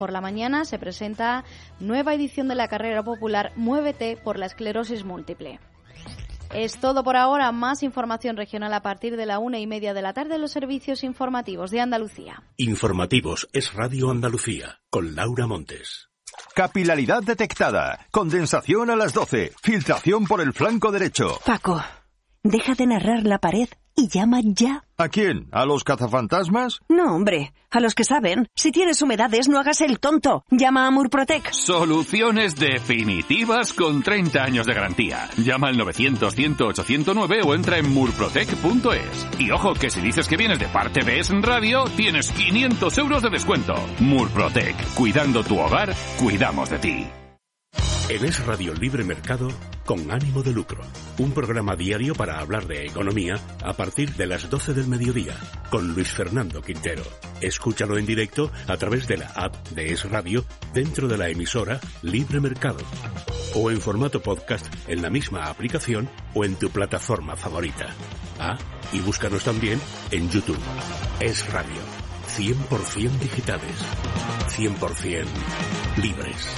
Por la mañana se presenta nueva edición de la carrera popular Muévete por la esclerosis múltiple. Es todo por ahora. Más información regional a partir de la 1:30 de la tarde en los servicios informativos de Andalucía. Informativos Es Radio Andalucía, con Laura Montes. Capilaridad detectada. Condensación a las 12. Filtración por el flanco derecho. Paco, deja de narrar la pared y llama ya. ¿A quién? ¿A los cazafantasmas? No, hombre, a los que saben. Si tienes humedades, no hagas el tonto. Llama a Murprotec. Soluciones definitivas con 30 años de garantía. Llama al 900-108-109 o entra en murprotec.es. Y ojo, que si dices que vienes de parte de Es Radio, tienes 500 euros de descuento. Murprotec. Cuidando tu hogar, cuidamos de ti. En Es Radio Libre Mercado, con ánimo de lucro. Un programa diario para hablar de economía a partir de las 12 del mediodía, con Luis Fernando Quintero. Escúchalo en directo a través de la app de Es Radio dentro de la emisora Libre Mercado. O en formato podcast en la misma aplicación o en tu plataforma favorita. Ah, y búscanos también en YouTube. Es Radio. 100% digitales. 100% libres.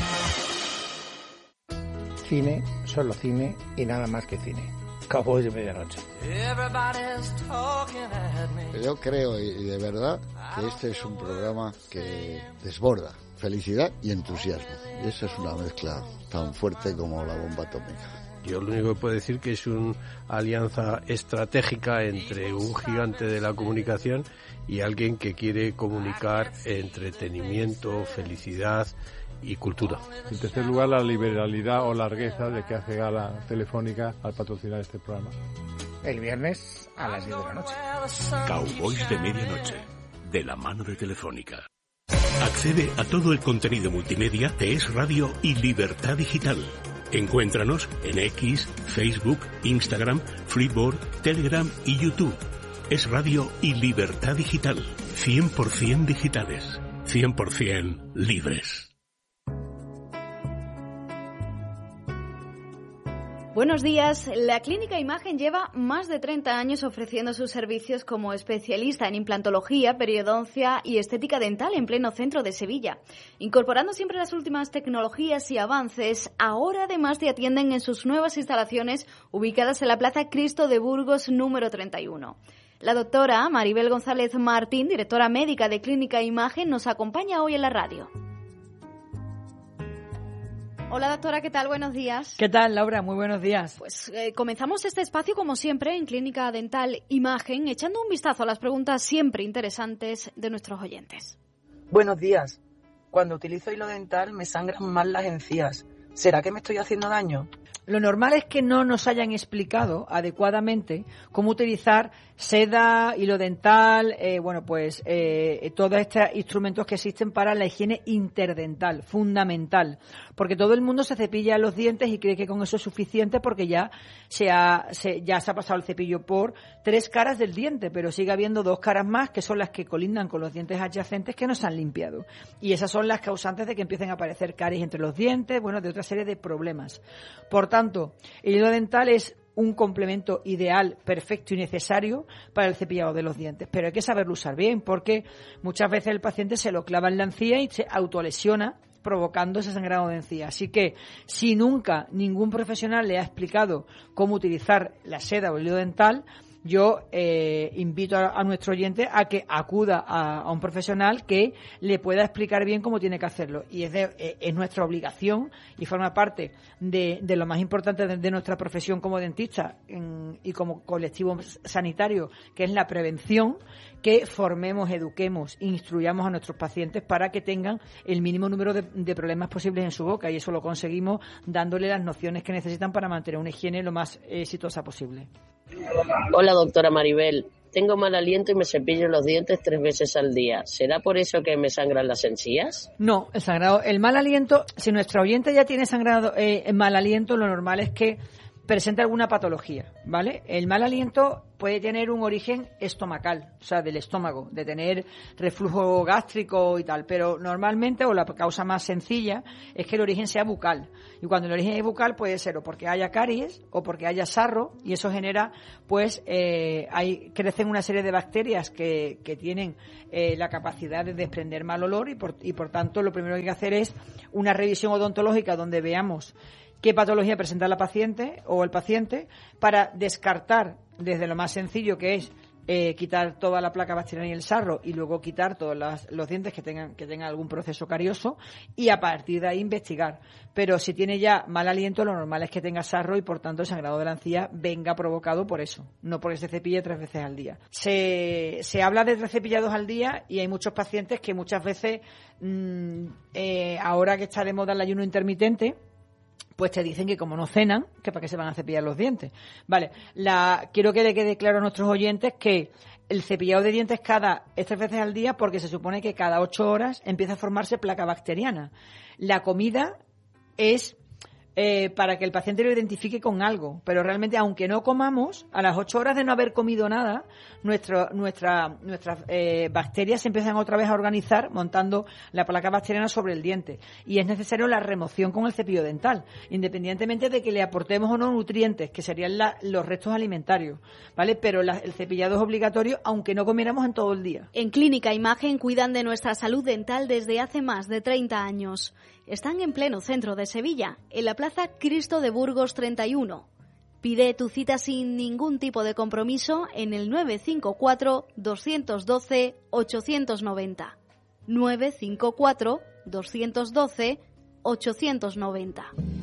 Cine, solo cine y nada más que cine. Cowboys de medianoche. Yo creo y de verdad que este es un programa que desborda felicidad y entusiasmo. Y esa es una mezcla tan fuerte como la bomba atómica. Yo lo único que puedo decir que es una alianza estratégica entre un gigante de la comunicación y alguien que quiere comunicar entretenimiento, felicidad y cultura. En tercer lugar, la liberalidad o largueza de que hace gala Telefónica al patrocinar este programa. El viernes a las 10 de la noche. Cowboys de medianoche, de la mano de Telefónica. Accede a todo el contenido multimedia de Es Radio y Libertad Digital. Encuéntranos en X, Facebook, Instagram, Freeboard, Telegram y YouTube. Es Radio y Libertad Digital. 100% digitales. 100% libres. Buenos días. La Clínica Imagen lleva más de 30 años ofreciendo sus servicios como especialista en implantología, periodoncia y estética dental en pleno centro de Sevilla. Incorporando siempre las últimas tecnologías y avances, ahora además te atienden en sus nuevas instalaciones ubicadas en la Plaza Cristo de Burgos número 31. La doctora Maribel González Martín, directora médica de Clínica Imagen, nos acompaña hoy en la radio. Hola doctora, ¿qué tal? Buenos días. ¿Qué tal, Laura? Muy buenos días. Pues comenzamos este espacio como siempre en Clínica Dental Imagen, echando un vistazo a las preguntas siempre interesantes de nuestros oyentes. Buenos días. Cuando utilizo hilo dental me sangran más las encías. ¿Será que me estoy haciendo daño? Lo normal es que no nos hayan explicado adecuadamente cómo utilizar seda, hilo dental, todos estos instrumentos que existen para la higiene interdental, fundamental. Porque todo el mundo se cepilla los dientes y cree que con eso es suficiente porque ya se ha pasado el cepillo por 3 caras del diente, pero sigue habiendo 2 caras más que son las que colindan con los dientes adyacentes que no se han limpiado. Y esas son las causantes de que empiecen a aparecer caries entre los dientes, de otra serie de problemas. Por tanto, el hilo dental es un complemento ideal, perfecto y necesario para el cepillado de los dientes, pero hay que saberlo usar bien porque muchas veces el paciente se lo clava en la encía y se autolesiona provocando ese sangrado de encía. Así que si nunca ningún profesional le ha explicado cómo utilizar la seda o el hilo dental, yo invito a nuestro oyente a que acuda a un profesional que le pueda explicar bien cómo tiene que hacerlo. Y es nuestra obligación y forma parte de lo más importante de nuestra profesión como dentista y como colectivo sanitario, que es la prevención, que formemos, eduquemos, instruyamos a nuestros pacientes para que tengan el mínimo número de problemas posibles en su boca, y eso lo conseguimos dándole las nociones que necesitan para mantener una higiene lo más exitosa posible. Hola doctora Maribel, tengo mal aliento y me cepillo los dientes 3 veces al día. ¿Será por eso que me sangran las encías? No, el mal aliento, si nuestra oyente ya tiene sangrado mal aliento, lo normal es que presenta alguna patología, ¿vale? El mal aliento puede tener un origen estomacal, o sea, del estómago, de tener reflujo gástrico y tal, pero normalmente, o la causa más sencilla, es que el origen sea bucal. Y cuando el origen es bucal puede ser o porque haya caries o porque haya sarro, y eso genera, pues, crecen una serie de bacterias que tienen la capacidad de desprender mal olor y por tanto lo primero que hay que hacer es una revisión odontológica donde veamos qué patología presenta la paciente o el paciente para descartar desde lo más sencillo, que es quitar toda la placa bacteriana y el sarro, y luego quitar todos los dientes que tengan algún proceso carioso, y a partir de ahí investigar. Pero si tiene ya mal aliento, lo normal es que tenga sarro y por tanto el sangrado de la encía venga provocado por eso, no porque se cepille 3 veces al día. Se habla de 3 cepillados al día y hay muchos pacientes que muchas veces, ahora que está de moda el ayuno intermitente, pues te dicen que como no cenan, que para qué se van a cepillar los dientes. Vale, quiero que le quede claro a nuestros oyentes que el cepillado de dientes es 3 veces al día porque se supone que cada 8 horas empieza a formarse placa bacteriana. La comida es para que el paciente lo identifique con algo, pero realmente aunque no comamos, a las 8 horas de no haber comido nada, nuestras bacterias se empiezan otra vez a organizar montando la placa bacteriana sobre el diente, y es necesario la remoción con el cepillo dental, independientemente de que le aportemos o no nutrientes, que serían los restos alimentarios, ¿vale? Pero el cepillado es obligatorio aunque no comiéramos en todo el día. En Clínica Imagen cuidan de nuestra salud dental desde hace más de 30 años. Están en pleno centro de Sevilla, en la Plaza Cristo de Burgos 31. Pide tu cita sin ningún tipo de compromiso en el 954-212-890. 954-212-890.